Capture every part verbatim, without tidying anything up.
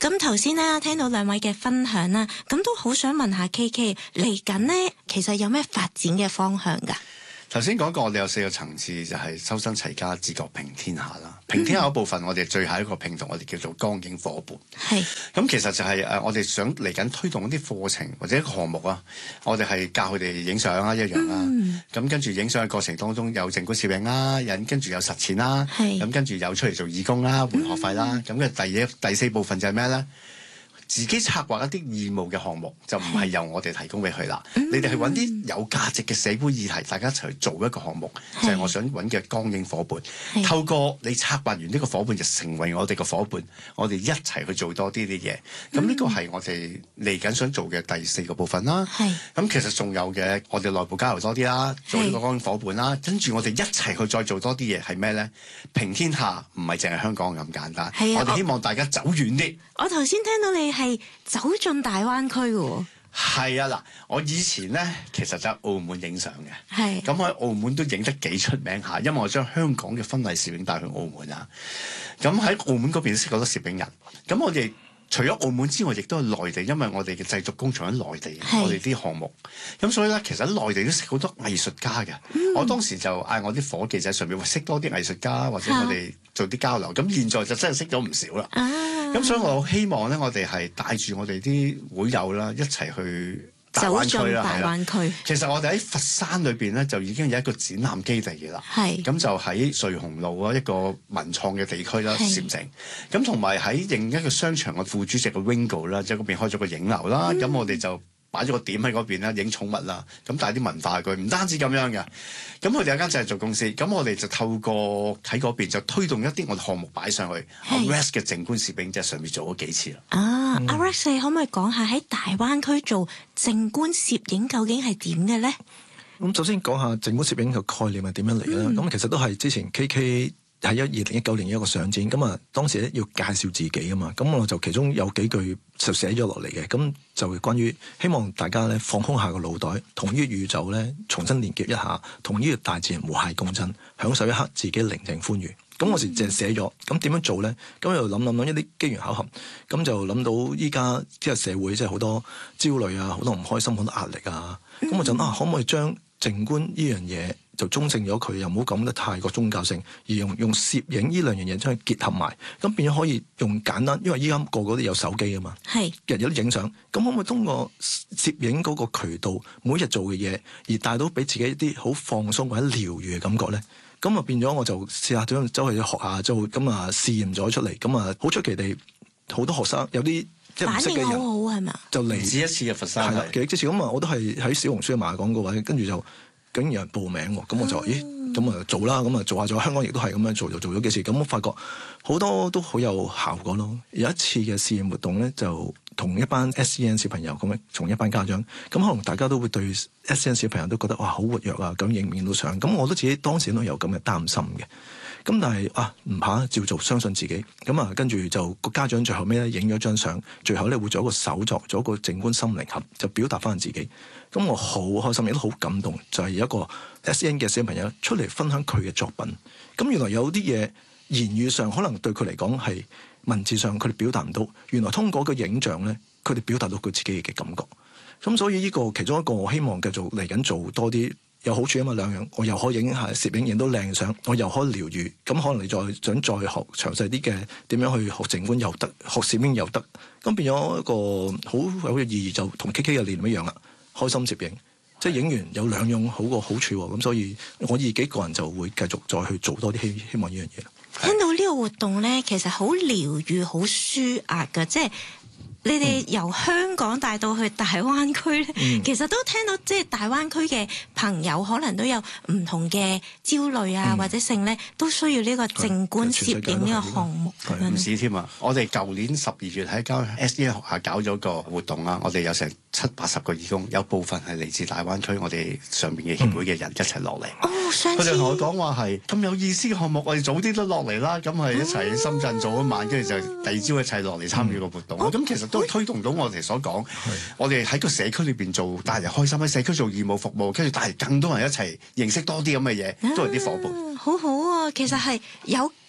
咁頭先咧聽到兩位嘅分享啦，咁都好想問下 K K 嚟緊呢，其實有咩發展嘅方向㗎？ 頭先講過，我哋有四個層次，就係、是、修身齊家治國平天下啦。平天下嗰部分，我哋最後一個拼圖，我哋叫做光景夥伴。係咁，其實就係、是、誒，我哋想嚟緊推動一啲課程或者一個項目啊。我哋係教佢哋影相啊，一樣啦。咁、嗯、跟住影相嘅過程當中，有靜觀攝影啦，引跟住有實踐啦。咁跟住有出嚟做義工啦，換學費啦。咁嘅、嗯、第一第四部分就係咩咧？自己策劃一啲義務嘅項目，就唔係由我哋提供俾佢啦。嗯、你哋去揾啲有價值嘅社會議題，大家一齊去做一個項目，是就係我想揾嘅光影夥伴。是透過你策劃完呢個夥伴，就成為我哋嘅夥伴，我哋一齊去做多啲啲嘢。咁呢、嗯、個係我哋嚟緊想做嘅第四個部分啦。咁是其實仲有嘅，我哋內部交流多啲啦，做呢個光影夥伴啦。跟住是我哋一齊去再做多啲嘢，係咩咧？平天下唔係淨係香港咁簡單。啊、我哋希望大家走遠啲。 我頭先聽到你係走進大灣區喎。 係啊，嗱，我以前咧其實就喺澳門影相嘅， 係咁喺澳門都影得幾出名下，因為我將香港嘅婚禮攝影帶去澳門啊。咁喺澳門嗰邊識好多攝影人，咁我哋除咗澳門之外，亦都係內地，因為我哋嘅製作工廠喺內地，是我哋啲項目，咁所以咧，其實喺內地都識好多藝術家嘅。嗯、我當時就嗌我啲伙計仔上面，識多啲藝術家，或者我哋做啲交流。咁、啊、現在就真係識咗唔少啦。咁、啊、所以我希望咧，我哋係帶住我哋啲會友啦，一齊去大灣區啦，係啦。其實我哋喺佛山裏邊咧，就已經有一個展覽基地嘅啦。係咁是就喺瑞虹路啊，一個文創嘅地區啦，禪城。咁同埋喺另一個商場嘅副主席嘅 Wingo 啦，即係嗰邊開咗個影樓啦。咁、嗯、我哋就擺咗個點喺嗰邊啦，影寵物啦。咁帶啲文化去，唔單止咁樣嘅。咁我哋有間製作公司，咁我哋就透過喺嗰邊就推動一啲我哋項目擺上去。阿 Rex 嘅靜觀攝影即係上面做咗幾次啦。啊，阿、 嗯、Rex 你可唔可以講下喺大灣區做靜觀攝影究竟係點嘅咧？ 咁首先講下靜觀攝影嘅概念係點樣嚟啦。咁、嗯、其實都係之前 K K 喺一二零一九年一個上展，咁啊當時咧要介紹自己啊嘛，咁我就其中有幾句就寫咗落嚟嘅，咁就係關於希望大家咧放空下個腦袋，同於宇宙咧重新連結一下，同於大自然和諧共振，享受一刻自己寧靜歡愉。咁我時淨係寫咗，咁點樣做咧？咁又諗諗諗一啲機緣巧合，咁就諗到依家即係社會即係好多焦慮啊，好多唔開心，好多壓力啊，咁、嗯、我就啊可唔可以將靜觀呢樣嘢就中性咗佢，又唔好講得太過宗教性，而用用攝影呢兩樣嘢將佢結合埋，咁變咗可以用簡單，因為依家個個都有手機啊嘛，係日日都影相，咁可唔可以通過攝影嗰個渠道，每日做嘅嘢，而帶到俾自己一啲好放鬆或者療愈嘅感覺咧？咁啊變咗我就試下走走去學下，就咁啊試驗咗出嚟，咁啊好出奇地好多學生有啲即係唔識嘅人，反應好好係嘛？就嚟試一次嘅佛山係啦，幾幾次咁啊！我都係喺小紅書買廣告位，跟住就竟然有人報名喎，咁我就話、嗯、咦咁啊做啦，咁啊做下咗，香港亦都係咁樣做，就做咗幾次，咁我發覺好多都好有效果咯。有一次嘅試驗活動咧，就同一班 S E N 小朋友咁樣，從一班家長，咁可能大家都會對 S E N 小朋友都覺得哇好活躍啊，咁影唔影到相？咁我都自己當時都有咁嘅擔心嘅。咁但係啊唔怕，照做，相信自己。咁啊跟住就個家長最後尾咧影咗張相，最後咧會做一個手作，做一個靜觀心靈盒，就表達翻自己。咁我好開心，亦都好感動，就係、是、有一個 S E N 嘅小朋友出嚟分享佢嘅作品。咁原來有啲嘢言語上可能對佢嚟講係文字上佢哋表達唔到，原來通過個影像咧，佢哋表達到佢自己嘅感覺。咁所以呢個其中一個我希望繼續嚟緊做多啲有好處啊嘛，兩樣我又可以影下攝影影到靚相，我又可以療愈。咁可能你再想再學詳細啲嘅點樣去學靜觀又得，學攝影又得，咁變咗一個好有嘅意義，就同 K K 嘅理念一樣啦。開心攝影，即係影完有兩樣好個好處喎。咁所以我自己個人就會繼續再去做多啲希希望呢樣嘢。 聽到呢個活動咧，其實好療愈、好舒壓㗎，即係。你哋由香港帶到去大灣區咧，嗯、其實都聽到即係大灣區嘅朋友可能都有唔同嘅焦慮啊，嗯、或者性咧都需要呢個靜觀攝影呢個項目。 唔止添啊！我哋舊年十二月喺間 S E N 學校搞咗個活動啦，我哋有成七八十個義工，有部分係嚟自大灣區，我哋上邊嘅協會嘅人一齊落嚟。 哦，佢哋同我講話係咁有意思嘅項目，我哋早啲都落嚟啦。咁係一齊喺深圳做一晚，跟住就第二朝一齊落嚟參與個活動。咁、嗯、其實都推動到我哋所講，是我哋喺個社區裏邊做，帶嚟開心，喺社區做義務服務，跟住帶嚟更多人一齊認識多啲咁嘅嘢，都係啲伙伴。 好好啊，其實係有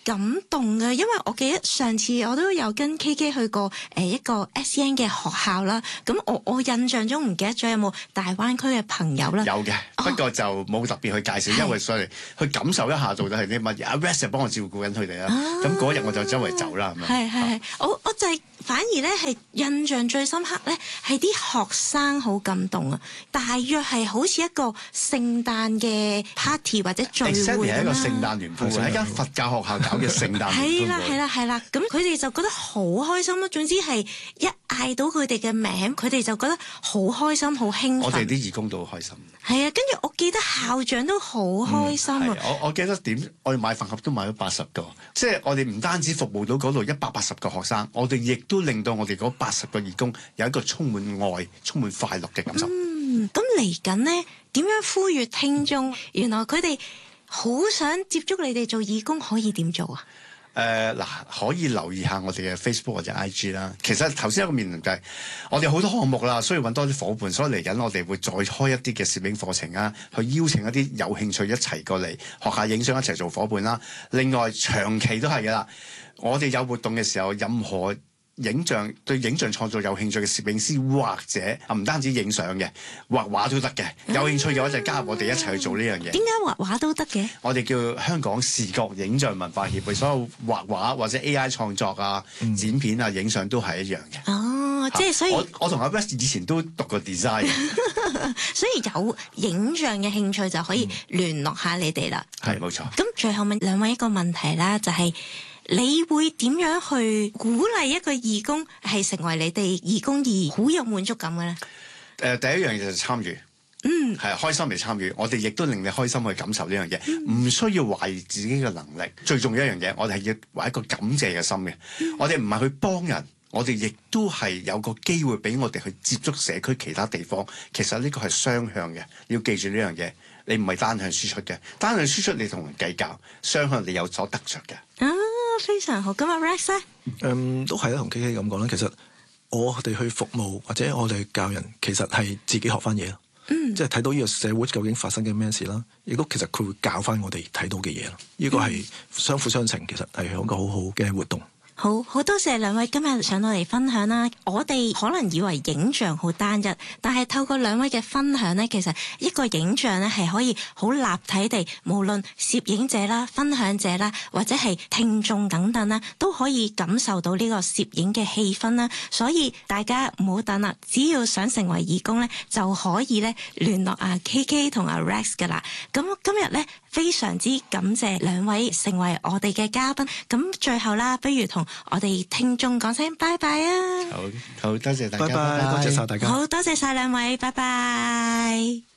感動嘅，因為我記得上次我都有跟 K K 去過誒一個 S E N 嘅學校啦。咁我我印象中唔記得咗有冇大灣區嘅朋友啦？ 有嘅，不過就冇特別去介紹，哦、因為所以去感受一下到底係啲乜嘢。阿 Rex 就幫我照顧緊佢哋啦。咁嗰日我就周圍走啦，咁樣。 係係係，我我就係反而咧係印象最深刻咧，係啲學生好感動啊！大約係好似一個聖誕嘅 party 或者聚會咁啦。 係一個聖誕聯歡會，喺間佛教學校搞嘅聖誕聯歡會。 係啦係啦係啦，咁佢哋就覺得好開心咯。總之係一嗌到佢哋嘅名，佢哋就覺得好開心、好興奮。 我哋啲義工都好開心。 係啊，跟住我記得校長都好開心啊！ 嗯、我我記得點，我哋買飯盒都買咗八十個，即係我哋唔單止服務到嗰度一百八十個學生，我哋亦都令到我哋嗰八十個義工有一個充滿愛、充滿快樂嘅感受。 嗯，咁嚟緊呢，點樣呼籲聽眾？原來佢哋好想接觸你哋做義工，可以點做啊？ 誒嗱、呃，可以留意下我哋嘅 Facebook 或者 I G 啦。其實頭先一個面臨就係我哋好多項目啦，需要揾多啲伙伴，所以嚟緊我哋會再開一啲嘅攝影課程啊，去邀請一啲有興趣一齊過嚟學下影相，一齊做伙伴啦。另外長期都係㗎啦，我哋有活動嘅時候，任何影像對影像創作有興趣嘅攝影師，或者啊唔單止影相嘅，畫畫都得嘅。有興趣嘅話就加入我哋一齊去做呢樣嘢。點解畫畫都得嘅？我哋叫香港視覺影像文化協會，所有畫畫或者 A I 創作啊、嗯、剪片啊、影相都係一樣嘅。 哦，即係所以我我同阿 West 以前都讀過 design， 所以有影像嘅興趣就可以聯絡下你哋啦。 係冇錯。 咁最後問兩位一個問題啦，就係、是。你會點樣去鼓勵一個義工係成為你哋義工而好有滿足感嘅咧？誒、 呃，第一樣嘢就係參與， 嗯， 係開心嚟參與。我哋亦都令你開心去感受呢樣嘢，唔、嗯、需要懷疑自己嘅能力。最重要一樣嘢，我哋係要懷一個感謝嘅心嘅。嗯、我哋唔係去幫人，我哋亦都係有個機會俾我哋去接觸社區其他地方。其實呢個係雙向嘅，你要記住呢樣嘢。你唔係單向輸出嘅，單向輸出你同人計較，雙向你有所得着嘅。 啊，非常好。咁阿 Rex 咧， 嗯，都係啦，同 K K 咁講啦。其實我哋去服務或者我哋教人，其實係自己學翻嘢咯。嗯，即係睇到呢個社會究竟發生緊咩事啦，亦都其實佢會教翻我哋睇到嘅嘢咯。呢個係相輔相成，其實係一個好好嘅活動。 好好多謝兩位今日上到嚟分享啦！我哋可能以為影像好單一，但係透過兩位嘅分享呢，其實一個影像呢係可以好立體地，無論攝影者啦、分享者啦，或者係聽眾等等啦，都可以感受到呢個攝影嘅氣氛啦。所以大家唔好等啦，只要想成為義工呢，就可以咧聯絡阿 K K 同阿 Rex 噶啦。咁今日呢，非常之感謝兩位成為我哋嘅嘉賓。咁最後啦，不如同我哋聽眾講聲拜拜啊！ 好，好多謝大家， 拜拜，多謝晒大家， 好多謝晒兩位，拜拜。